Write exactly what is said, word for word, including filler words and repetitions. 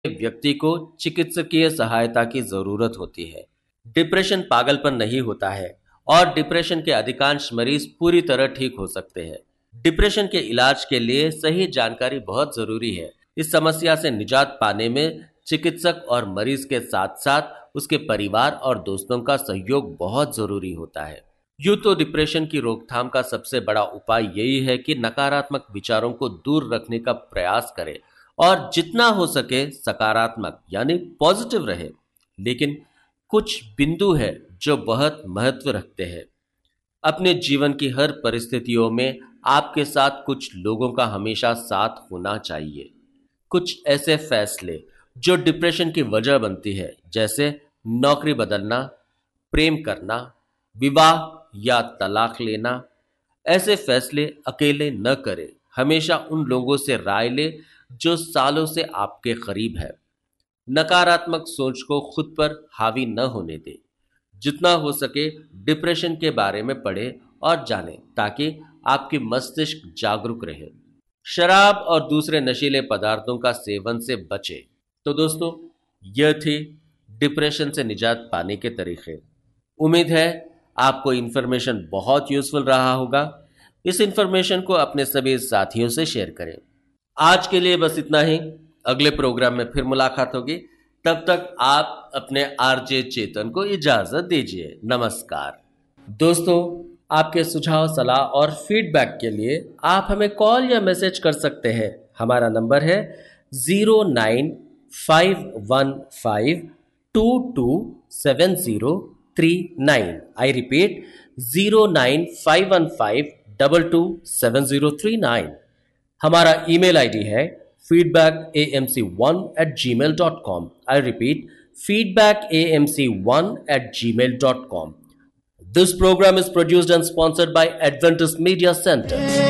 व्यक्ति को चिकित्सकीय सहायता की जरूरत होती है। डिप्रेशन पागलपन नहीं होता है और डिप्रेशन के अधिकांश मरीज पूरी तरह ठीक हो सकते हैं। डिप्रेशन के इलाज के लिए सही जानकारी बहुत जरूरी है। इस समस्या से निजात पाने में चिकित्सक और मरीज के साथ साथ उसके परिवार और दोस्तों का सहयोग बहुत जरूरी होता है। यूं तो डिप्रेशन की रोकथाम का सबसे बड़ा उपाय यही है कि नकारात्मक विचारों को दूर रखने का प्रयास करें और जितना हो सके सकारात्मक यानी पॉजिटिव रहे। लेकिन कुछ बिंदु है जो बहुत महत्व रखते हैं। अपने जीवन की हर परिस्थितियों में आपके साथ कुछ लोगों का हमेशा साथ होना चाहिए। कुछ ऐसे फैसले जो डिप्रेशन की वजह बनती है, जैसे नौकरी बदलना, प्रेम करना, विवाह या तलाक लेना, ऐसे फैसले अकेले न करें। हमेशा उन लोगों से राय ले जो सालों से आपके करीब है। नकारात्मक सोच को खुद पर हावी न होने दें। जितना हो सके डिप्रेशन के बारे में पढ़ें और जानें ताकि आपकी मस्तिष्क जागरूक रहे। शराब और दूसरे नशीले पदार्थों का सेवन से बचें। तो दोस्तों, यह थी डिप्रेशन से निजात पाने के तरीके। उम्मीद है आपको इन्फॉर्मेशन बहुत यूजफुल रहा होगा। इस इन्फॉर्मेशन को अपने सभी साथियों से शेयर करें। आज के लिए बस इतना ही। अगले प्रोग्राम में फिर मुलाकात होगी। तब तक आप अपने आरजे चेतन को इजाजत दीजिए। नमस्कार। दोस्तों, आपके सुझाव, सलाह और फीडबैक के लिए आप हमें कॉल या मैसेज कर सकते हैं। हमारा नंबर है zero nine five one five to to seven zero three nine. I repeat, zero nine five one five double two seven zero three nine. हमारा ईमेल आईडी है feedback A M C one eight ji mail dot com. I repeat, feedback A M C one eight ji mail dot com. This program is produced and sponsored by Adventist Media Center.